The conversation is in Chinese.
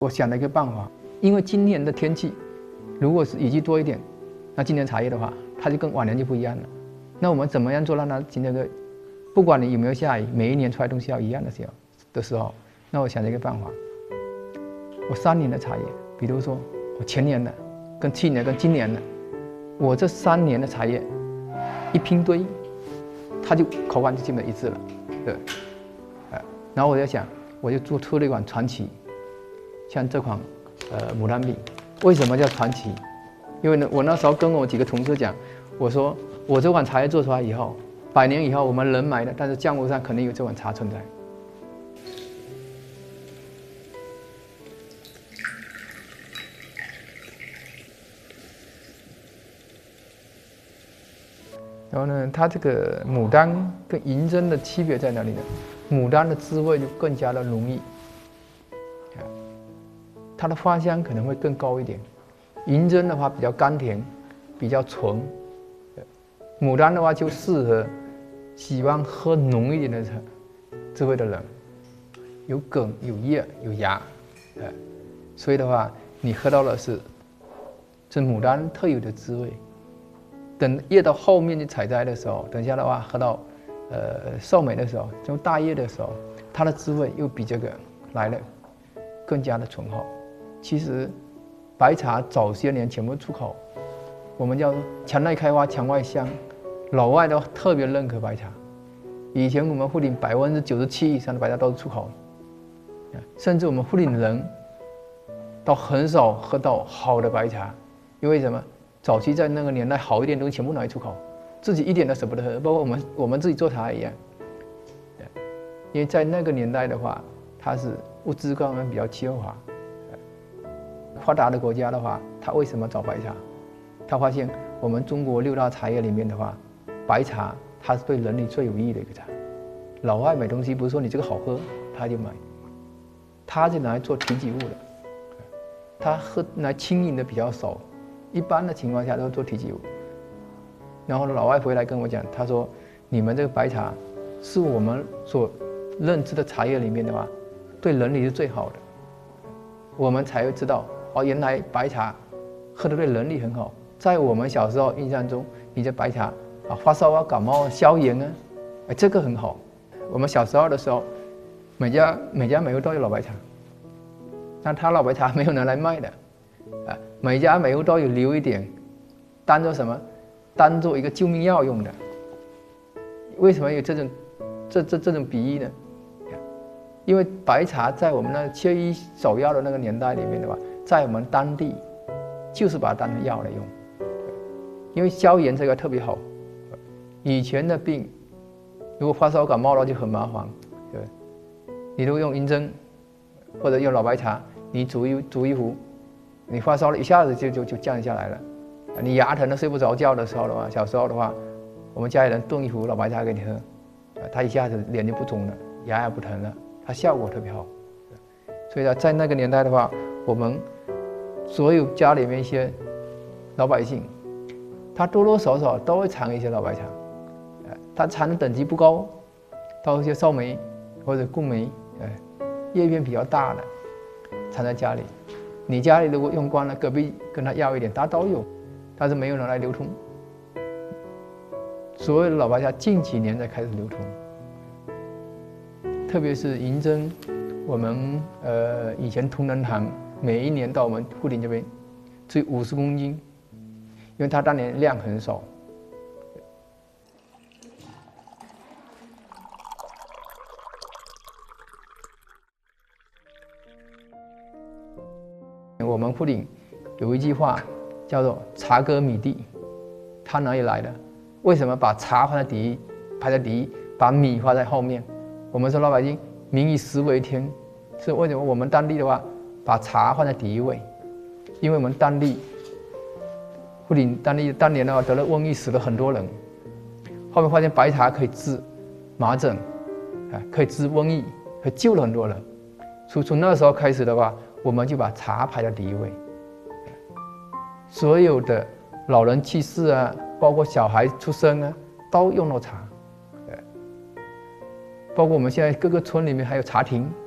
我想了一个办法，因为今年的天气，如果是雨季多一点，那今年茶叶的话，它就跟往年就不一样了。那我们怎么样做让它今年的，不管你有没有下雨，每一年出来东西要一样的时候，那我想了一个办法，我3年的茶叶，比如说我前年的、跟去年、跟今年的，我这3年的茶叶一拼堆，它就口感就基本一致了，对。然后我在想，我就做出了一款传奇，像这款牡丹饼，为什么叫传奇？因为呢，我那时候跟我几个同事讲，我说我这款茶叶做出来以后，100年以后我们人买的，但是江湖上肯定有这款茶存在。然后呢，它这个牡丹跟银针的区别在哪里呢？牡丹的滋味就更加的浓郁，它的花香可能会更高一点。银针的话比较甘甜，比较纯。牡丹的话就适合喜欢喝浓一点的滋味的人，有梗、有叶、有芽，所以的话，你喝到的是这牡丹特有的滋味。等叶到后面去采摘的时候，等一下的话喝到寿眉的时候，就大叶的时候，它的滋味又比这个来的更加的醇厚。其实白茶早些年全部出口，我们叫墙内开花墙外香，老外都特别认可白茶。以前我们富岭97%以上的白茶都是出口，甚至我们富岭人都很少喝到好的白茶，因为什么？早期在那个年代，好一点东西全部拿来出口，自己一点都舍不得喝，包括我们自己做茶一样。因为在那个年代的话，它是物资刚刚比较缺乏。发达的国家的话，它为什么找白茶？他发现我们中国6大茶叶里面的话，白茶它是对人体最有益的一个茶。老外买东西不是说你这个好喝他就买，他是拿来做提己物的，他拿轻饮的比较少。一般的情况下都是做提己物，然后老外回来跟我讲，他说：“你们这个白茶是我们所认知的茶叶里面的话，对人体是最好的。”我们才会知道哦，原来白茶喝的对人体很好。在我们小时候印象中，你这白茶啊，发烧啊、感冒啊、消炎啊，这个很好。我们小时候的时候，每家每户都有老白茶，但他老白茶没有拿来卖的。每家每户都有留一点，当做什么？当做一个救命药用的。为什么有这种比喻呢？因为白茶在我们那缺医守药的那个年代里面的话，在我们当地就是把它当成药来用，因为消炎这个特别好。以前的病，如果发烧感冒了就很麻烦，对，你如果用银针或者用老白茶，你煮一壶。你发烧了，一下子就降下来了。你牙疼的睡不着觉的时候的话，小时候的话，我们家里人炖一壶老白茶给你喝，它一下子脸就不肿了，牙也不疼了，它效果特别好。所以呢，在那个年代的话，我们所有家里面一些老百姓，他多多少少都会尝一些老白茶，他尝的等级不高，到一些寿眉或者贡眉，叶片比较大的，藏在家里。你家里如果用光了，隔壁跟他要一点，他都有，但是没有拿来流通。所有的老白茶近几年才开始流通，特别是银针，我们以前同仁堂每一年到我们富岭这边追50公斤，因为它当年量很少。我们富岭有一句话叫做“茶歌米地”，它哪里来的？为什么把茶放在排在第一，把米放在后面？我们说老百姓民以食为天，是为什么？我们当地的话，把茶放在第一位，因为我们当地富岭当年的话得了瘟疫，死了很多人。后面发现白茶可以治麻疹，可以治瘟疫，还救了很多人。从那时候开始的话，我们就把茶排在第一位。所有的老人去世啊，包括小孩出生啊，都用到茶。包括我们现在各个村里面还有茶亭，